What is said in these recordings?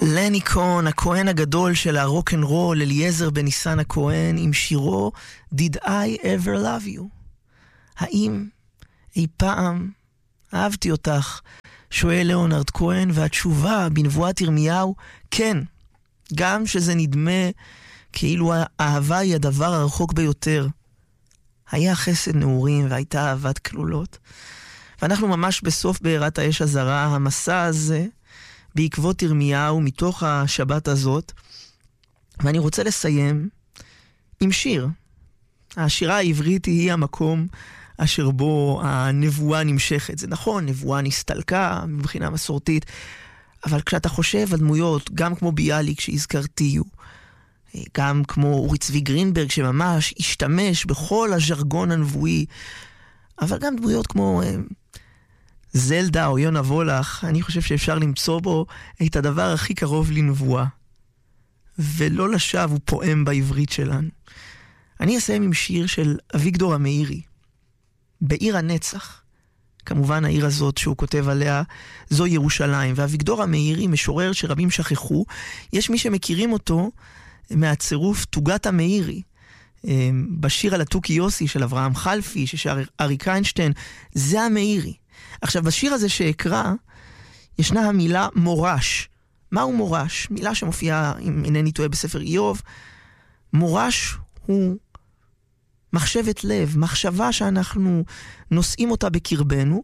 לני קון, הכהן הגדול של הרוק אנד רול, אליעזר בניסן הכהן, עם שירו Did I Ever Love You? האם אי פעם אהבתי אותך? שואל ליאונרד כהן, והתשובה בנבואת ירמיהו, כן. גם שזה נדמה כאילו האהבה היא הדבר הרחוק ביותר. היה חסד נעורים והייתה אהבת כלולות. ואנחנו ממש בסוף בעירת האש הזרה, המסע הזה, בעקבות ירמיהו, מתוך השבת הזאת. ואני רוצה לסיים עם שיר. השירה העברית היא המקום אשר בו הנבואה נמשכת. זה נכון, נבואה נסתלקה מבחינה מסורתית, אבל כשאתה חושב על דמויות, גם כמו ביאליק שהזכרתיו, גם כמו אורי צבי גרינברג שממש השתמש בכל הז'רגון הנבואי, אבל גם דמויות כמו זלדה או יונה וולך, אני חושב שאפשר למצוא בו את הדבר הכי קרוב לנבואה. ולא לשווא הוא פועם בעברית שלנו. אני אסיים עם שיר של אביגדור המאירי, בעיר הנצח. כמובן העיר הזאת שהוא כותב עליה זו ירושלים. ואביגדור המאירי, משורר שרבים שכחו, יש מי שמכירים אותו מהצירוף תוגת המאירי. בשיר על התוכי יוסי של אברהם חלפי, ששר אריק איינשטיין, זה המאירי. עכשיו בשיר הזה שאקרא, ישנה המילה מורש. מהו מורש? מילה שמופיעה, אם אינני טועה, בספר איוב. מורש הוא מחשבת לב, מחשבה שאנחנו נושאים אותה בקרבנו,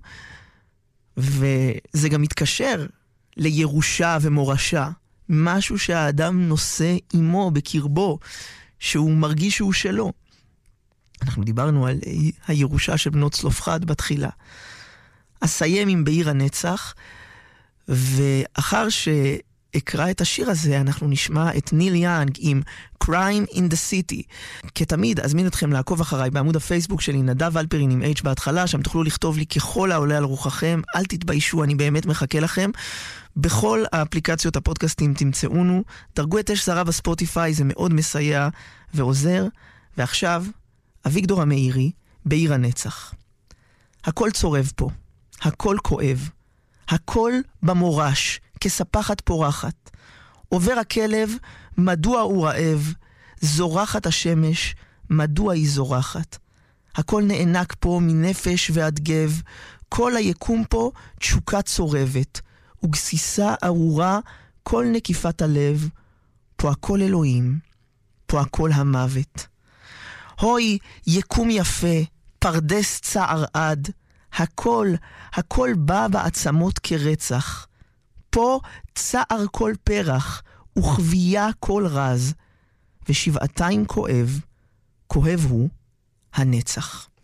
וזה גם מתקשר לירושה ומורשה, משהו שהאדם נושא עמו בקרבו, שהוא מרגיש שהוא שלו. אנחנו דיברנו על הירושה של בנות צלופחד בתחילה. אסיים עם בעיר הנצח, ואחר שאקרא את השיר הזה, אנחנו נשמע את ניל יאנג עם Crime in the City. כתמיד, אזמין אתכם לעקוב אחריי בעמוד הפייסבוק שלי, נדב אלפרין עם H בהתחלה, שם תוכלו לכתוב לי ככל העולה על רוחכם, אל תתביישו, אני באמת מחכה לכם. בכל האפליקציות הפודקאסטים תמצאונו, דרגו את אש זרה בספוטיפיי, זה מאוד מסייע ועוזר. ועכשיו, אביגדור המאירי, בעיר הנצח. הכל צורב פה, הכל כואב, הכל במורש, כספחת פורחת. עובר הכלב, מדוע הוא רעב? זורחת השמש, מדוע היא זורחת? הכל נענק פה מנפש ועד גב, כל היקום פה תשוקה צורבת, וגסיסה ארורה כל נקיפת הלב, פה הכל אלוהים, פה הכל המוות. הוי, יקום יפה, פרדס צער עד, הכל בא בעצמות כרצח. פה צער כל פרח, וכבייה כל רז, ושבעתיים כואב הוא הנצח.